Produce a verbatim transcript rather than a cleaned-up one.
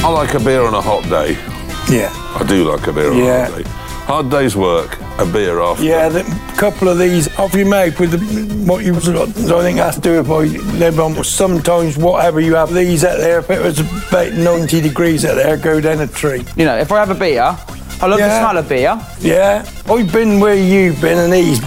I like a beer on a hot day. Yeah. I do like a beer on Yeah. a hot day. Hard day's work, a beer after. Yeah, the couple of these off your mouth with the, what you, I think that's do if I live on. Sometimes whatever you have, these out there, if it was about ninety degrees out there, go down a tree. You know, if I have a beer, I love Yeah. the smell of beer. Yeah, I've been where you've been and he's